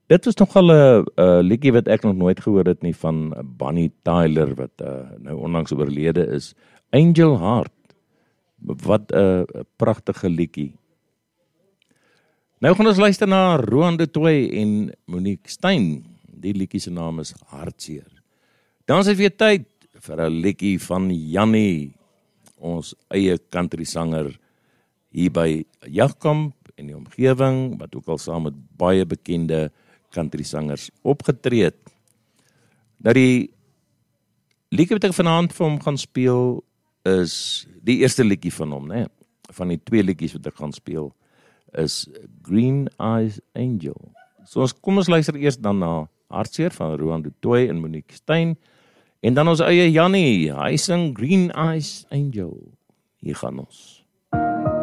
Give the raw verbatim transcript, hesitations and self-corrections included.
Dit is nogal 'n uh, liedjie wat ek nog nooit gehoor het nie van Bonnie Tyler wat uh, nou onlangs oorlede is. Angel Heart. Wat 'n uh, pragtige liedjie. Nou gaan ons luister na Roan de Toey en Monique Steyn. Die liedjie se naam is Hartseer. Dan is dit weer tyd vir 'n liedjie van Jannie, ons eie country sanger hier by Jagkamp en die omgewing, wat ook al saam met baie bekende country sangers opgetree het. Nou die liedjie wat ek vanaand vir hom gaan speel is die eerste liedjie van hom, né? Van die twee liedjies wat ek gaan speel is Green Eyes Angel. So ons kom ons luister eers dan na Hartseer van Roan de Toey en Monique Steyn en dan ons eie Jannie, hy sing Green Eyes Angel. Hier gaan ons.